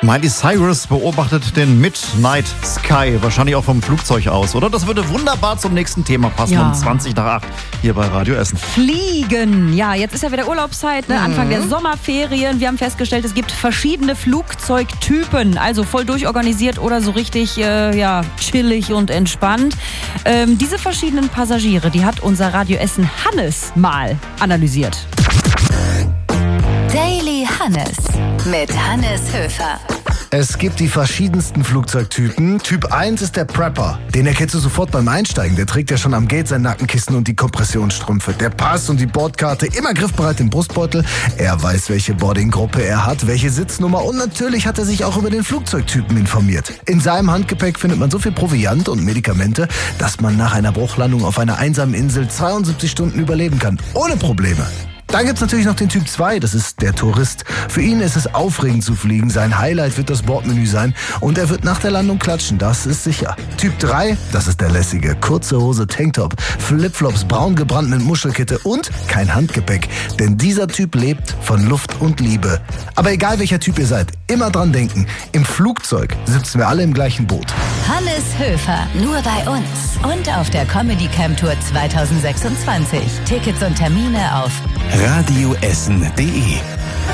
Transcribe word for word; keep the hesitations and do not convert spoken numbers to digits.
Miley Cyrus beobachtet den Midnight Sky, wahrscheinlich auch vom Flugzeug aus, oder? Das würde wunderbar zum nächsten Thema passen, ja. um zwanzig nach acht hier bei Radio Essen. Fliegen, ja, jetzt ist ja wieder Urlaubszeit, ne? mhm. Anfang der Sommerferien. Wir haben festgestellt, es gibt verschiedene Flugzeugtypen, also voll durchorganisiert oder so richtig äh, ja, chillig und entspannt. Ähm, diese verschiedenen Passagiere, die hat unser Radio Essen Hannes mal analysiert. Daily Hannes mit Hannes Höfer. Es gibt die verschiedensten Flugzeugtypen. Typ eins ist der Prepper. Den erkennst du sofort beim Einsteigen. Der trägt ja schon am Gate sein Nackenkissen und die Kompressionsstrümpfe. Der Pass und die Bordkarte immer griffbereit im Brustbeutel. Er weiß, welche Boardinggruppe er hat, welche Sitznummer und natürlich hat er sich auch über den Flugzeugtypen informiert. In seinem Handgepäck findet man so viel Proviant und Medikamente, dass man nach einer Bruchlandung auf einer einsamen Insel zweiundsiebzig Stunden überleben kann. Ohne Probleme. Dann gibt's natürlich noch den Typ zwei, das ist der Tourist. Für ihn ist es aufregend zu fliegen, sein Highlight wird das Bordmenü sein und er wird nach der Landung klatschen, das ist sicher. Typ drei, das ist der lässige, kurze Hose, Tanktop, Flipflops, braun gebrannt mit Muschelkette und kein Handgepäck, denn dieser Typ lebt von Luft und Liebe. Aber egal welcher Typ ihr seid, immer dran denken, im Flugzeug sitzen wir alle im gleichen Boot. Hannes Höfer, nur bei uns und auf der Comedy Camp Tour zwanzig sechsundzwanzig. Tickets und Termine auf radioessen punkt de